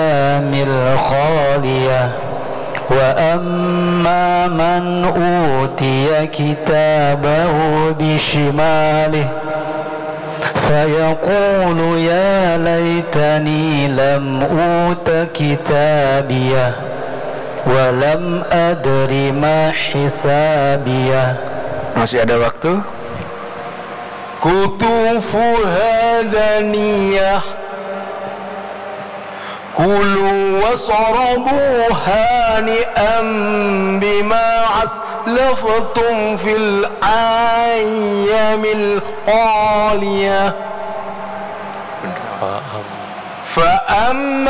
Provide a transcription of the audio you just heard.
الخالية وأما من أوتي كتابه بشماله فيقول يا ليتني لم أوت كتابيه ولم أدر ما حسابيه. Masih ada waktu. Kutufuha daniyah kulu wasrabu hani'an bima aslaftum fil ayyamil qaliyah fa amma